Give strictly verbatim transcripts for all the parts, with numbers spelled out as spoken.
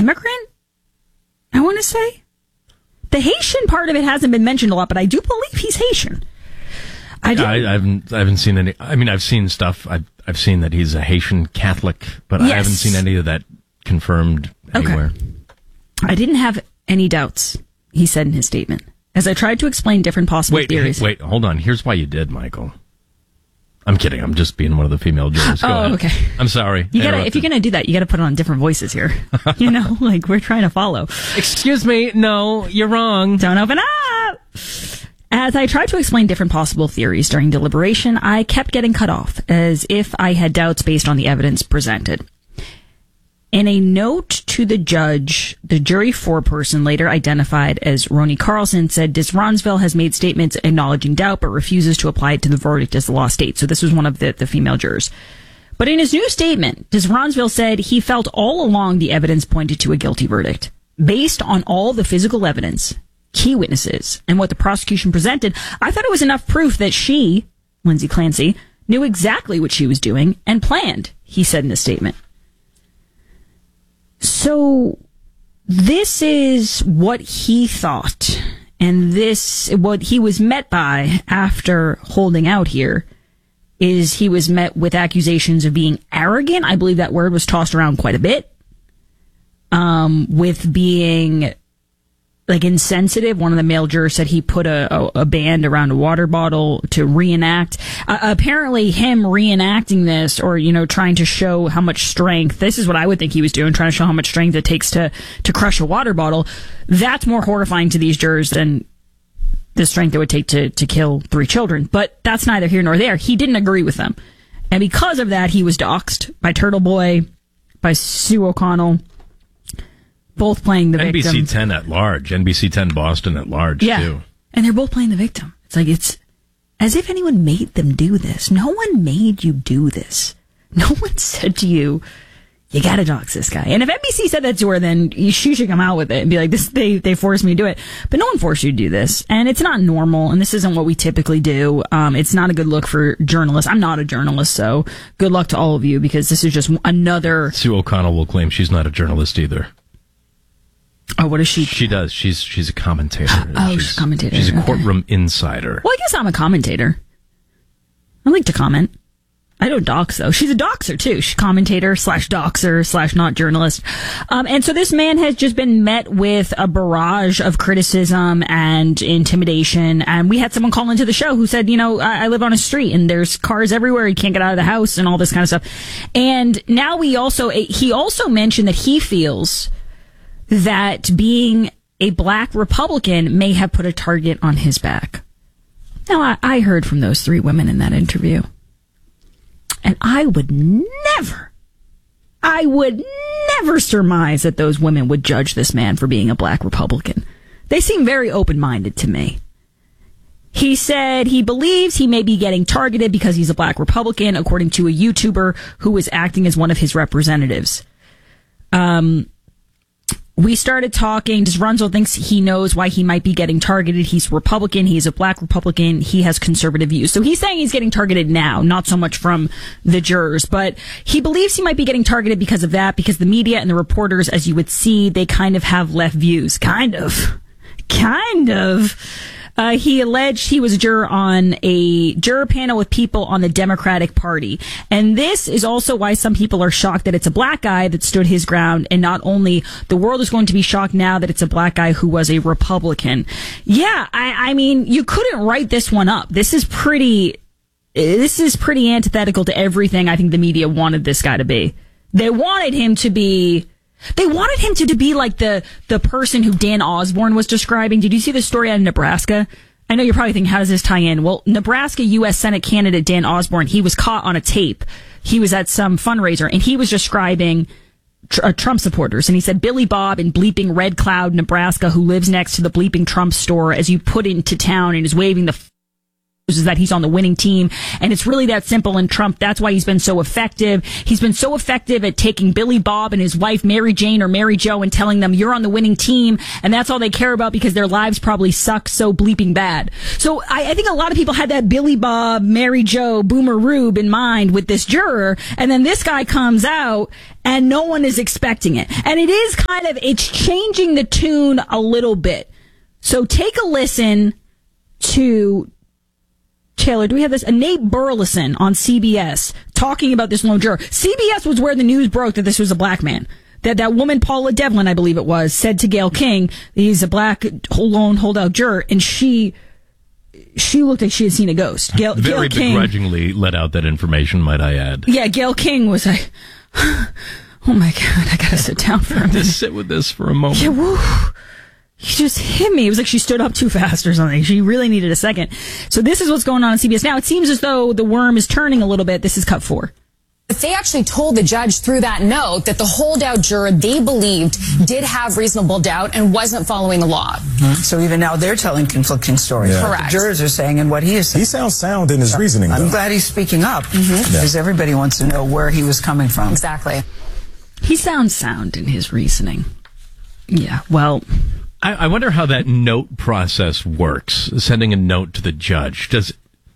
immigrant, I want to say. The Haitian part of it hasn't been mentioned a lot, but I do believe he's Haitian. I, I, I haven't I haven't seen any. I mean, I've seen stuff. I've, I've seen that he's a Haitian Catholic, but yes. I haven't seen any of that confirmed anywhere. Okay. I didn't have any doubts, he said in his statement, as I tried to explain different possible wait, theories. Wait, hold on. Here's why you did, Michael. I'm kidding. I'm just being one of the female jurors. Go oh, ahead. okay. I'm sorry. You gotta, if you're going to do that, you got to put on different voices here. You know, like we're trying to follow. Excuse me. No, you're wrong. Don't open up. As I tried to explain different possible theories during deliberation, I kept getting cut off, as if I had doubts based on the evidence presented. In a note to the judge, the jury foreperson, later identified as Roni Carlson, said Disransville has made statements acknowledging doubt but refuses to apply it to the verdict as the law states. So this was one of the, the female jurors. But in his new statement, Disransville said he felt all along the evidence pointed to a guilty verdict. Based on all the physical evidence, key witnesses, and what the prosecution presented, I thought it was enough proof that she, Lindsay Clancy, knew exactly what she was doing and planned, he said in a statement. So this is what he thought, and this, what he was met by after holding out here, is he was met with accusations of being arrogant. I believe that word was tossed around quite a bit. Um, with being like insensitive. One of the male jurors said he put a, a, a band around a water bottle to reenact. Uh, apparently him reenacting this, or, you know, trying to show how much strength, this is what I would think he was doing, trying to show how much strength it takes to, to crush a water bottle. That's more horrifying to these jurors than the strength it would take to, to kill three children. But that's neither here nor there. He didn't agree with them. And because of that, he was doxxed by Turtle Boy, by Sue O'Connell, both playing the N B C victim. N B C ten at large. N B C ten Boston at large, yeah. too. And they're both playing the victim. It's like, it's as if anyone made them do this. No one made you do this. No one said to you, you gotta dox this guy. And if N B C said that to her, then she should come out with it and be like, this, they, they forced me to do it. But no one forced you to do this. And it's not normal. And this isn't what we typically do. Um, it's not a good look for journalists. I'm not a journalist, so good luck to all of you, because this is just another. Sue O'Connell will claim she's not a journalist either. Oh, what is she? She does. She's she's a commentator. Oh, she's, she's a commentator. She's a Okay. courtroom insider. Well, I guess I'm a commentator. I like to comment. I don't dox, though. She's a doxer, too. She's commentator slash doxer slash not journalist. Um, and so this man has just been met with a barrage of criticism and intimidation. And we had someone call into the show who said, you know, I, I live on a street and there's cars everywhere. You can't get out of the house and all this kind of stuff. And now we also, he also mentioned that he feels that being a black Republican may have put a target on his back. Now, I, I heard from those three women in that interview. And I would never, I would never surmise that those women would judge this man for being a black Republican. They seem very open-minded to me. He said he believes he may be getting targeted because he's a black Republican, according to a YouTuber who was acting as one of his representatives. Um... We started talking. Disransville thinks he knows why he might be getting targeted. He's Republican. He's a black Republican. He has conservative views. So he's saying he's getting targeted now, not so much from the jurors, but he believes he might be getting targeted because of that, because the media and the reporters, as you would see, they kind of have left views. Kind of. Kind of. Uh, he alleged he was a juror on a juror panel with people on the Democratic Party. And this is also why some people are shocked that it's a black guy that stood his ground. And not only the world is going to be shocked now that it's a black guy who was a Republican. Yeah, I, I mean, you couldn't write this one up. This is pretty, this is pretty antithetical to everything I think the media wanted this guy to be. They wanted him to be... They wanted him to, to be like the, the person who Dan Osborne was describing. Did you see the story out of Nebraska? I know you're probably thinking, how does this tie in? Well, Nebraska U S Senate candidate Dan Osborne, he was caught on a tape. He was at some fundraiser, and he was describing tr- uh, Trump supporters. And he said, Billy Bob in bleeping Red Cloud, Nebraska, who lives next to the bleeping Trump store, as you put into town and is waving the is that he's on the winning team. And it's really that simple. And Trump, that's why he's been so effective. He's been so effective at taking Billy Bob and his wife, Mary Jane or Mary Jo, and telling them you're on the winning team. And that's all they care about because their lives probably suck so bleeping bad. So I, I think a lot of people had that Billy Bob, Mary Jo, Boomer Rube in mind with this juror. And then this guy comes out and no one is expecting it. And it is kind of, it's changing the tune a little bit. So take a listen to Taylor, do we have this? Uh, Nate Burleson on C B S talking about this lone juror. C B S was where the news broke that this was a black man. That that woman, Paula Devlin, I believe it was, said to Gayle King, he's a black lone holdout juror, and she she looked like she had seen a ghost. Gayle, Very Gayle King, begrudgingly let out that information, might I add. Yeah, Gayle King was like, oh my God, I gotta sit down for a minute. Just sit with this for a moment. Yeah, woo. He just hit me. It was like she stood up too fast or something. She really needed a second. So this is what's going on on C B S. Now, it seems as though the worm is turning a little bit. This is cut four. They actually told the judge through that note that the holdout juror they believed did have reasonable doubt and wasn't following the law. Mm-hmm. So even now they're telling conflicting stories. Yeah. What Correct. the jurors are saying and what he is saying. He sounds sound in his so, reasoning, though. I'm glad he's speaking up mm-hmm. because yeah. everybody wants to know where he was coming from. Exactly. He sounds sound in his reasoning. Yeah, well... I, I wonder how that note process works, sending a note to the judge. Does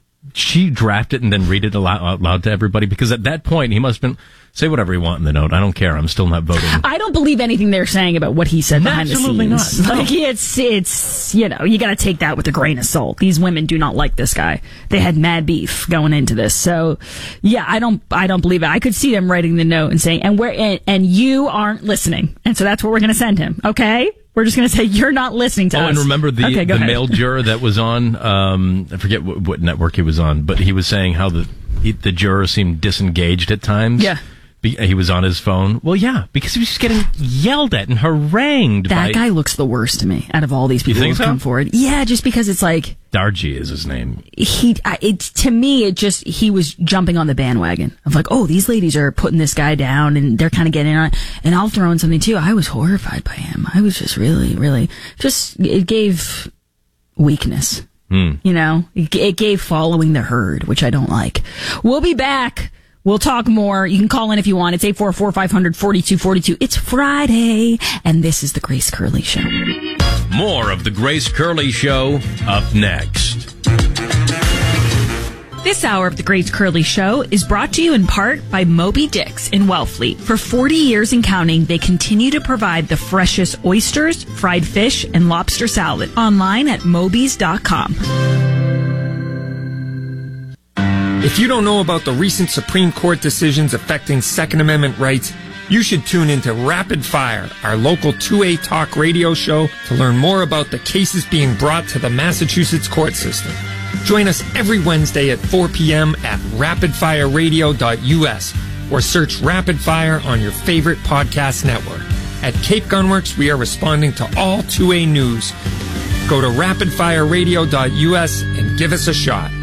she draft it and then read it aloud, out loud to everybody? Because at that point, he must have been, say whatever you want in the note. I don't care. I'm still not voting. I don't believe anything they're saying about what he said behind Absolutely the scenes. Not. No. Like, it's, it's, you know, you got to take that with a grain of salt. These women do not like this guy. They had mad beef going into this. So, yeah, I don't, I don't believe it. I could see them writing the note and saying, and where, and, and you aren't listening. And so that's what we're going to send him. Okay? We're just going to say, you're not listening to oh, us. Oh, and remember the, okay, the male juror that was on, um, I forget what, what network he was on, but he was saying how the he, the juror seemed disengaged at times. Yeah. Be, he was on his phone. Well, yeah, because he was just getting yelled at and harangued. That by, guy looks the worst to me out of all these people who so? come forward. Yeah, just because it's like... Darji is his name. He, it, to me, it just, he was jumping on the bandwagon of like, oh, these ladies are putting this guy down and they're kind of getting on, and I'll throw in something too. I was horrified by him. I was just really, really, just, it gave weakness. Hmm. You know, it, it gave following the herd, which I don't like. We'll be back. We'll talk more. You can call in if you want. It's eight four four, five hundred, forty-two forty-two. It's Friday, and this is the Grace Curley Show. More of the Grace Curley Show up next. This hour of the Grace Curley Show is brought to you in part by Moby Dick's in Wellfleet. For forty years and counting, they continue to provide the freshest oysters, fried fish, and lobster salad. Online at mobys dot com. If you don't know about the recent Supreme Court decisions affecting Second Amendment rights, you should tune into Rapid Fire, our local two A talk radio show, to learn more about the cases being brought to the Massachusetts court system. Join us every Wednesday at four p.m. at rapid fire radio dot u s or search Rapid Fire on your favorite podcast network. At Cape Gunworks, we are responding to all two A news. Go to rapid fire radio dot u s and give us a shot.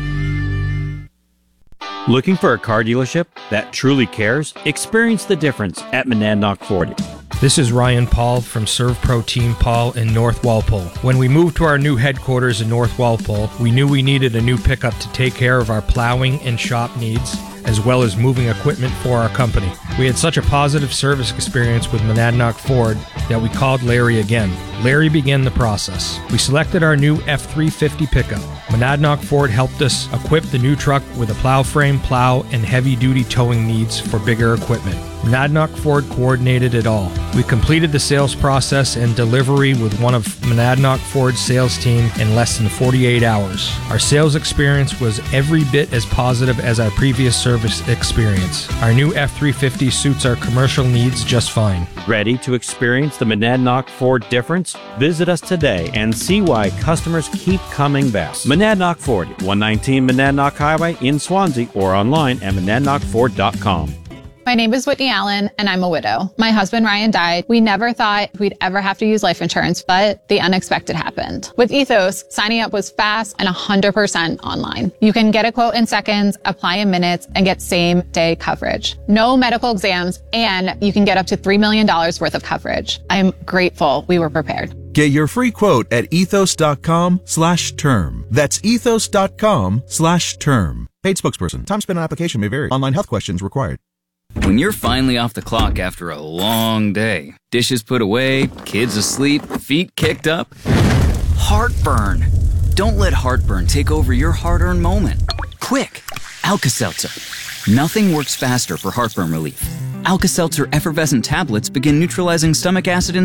Looking for a car dealership that truly cares? Experience the difference at Monadnock Ford. This is Ryan Paul from ServPro Team Paul in North Walpole. When we moved to our new headquarters in North Walpole, we knew we needed a new pickup to take care of our plowing and shop needs, as well as moving equipment for our company. We had such a positive service experience with Monadnock Ford that we called Larry again. Larry began the process. We selected our new F three fifty pickup. Monadnock Ford helped us equip the new truck with a plow frame, plow, and heavy-duty towing needs for bigger equipment. Monadnock Ford coordinated it all. We completed the sales process and delivery with one of Monadnock Ford's sales team in less than forty-eight hours. Our sales experience was every bit as positive as our previous service experience. Our new F three fifty suits our commercial needs just fine. Ready to experience the Monadnock Ford difference? Visit us today and see why customers keep coming back. Monadnock Ford, one nineteen Monadnock Highway in Swansea, or online at monadnock ford dot com. My name is Whitney Allen, and I'm a widow. My husband, Ryan, died. We never thought we'd ever have to use life insurance, but the unexpected happened. With Ethos, signing up was fast and one hundred percent online. You can get a quote in seconds, apply in minutes, and get same-day coverage. No medical exams, and you can get up to three million dollars worth of coverage. I'm grateful we were prepared. Get your free quote at ethos.com slash term. That's ethos.com slash term. Paid spokesperson. Time spent on application may vary. Online health questions required. When you're finally off the clock after a long day, dishes put away, kids asleep, feet kicked up, heartburn. Don't let heartburn take over your hard-earned moment. Quick, Alka-Seltzer. Nothing works faster for heartburn relief. Alka-Seltzer effervescent tablets begin neutralizing stomach acid in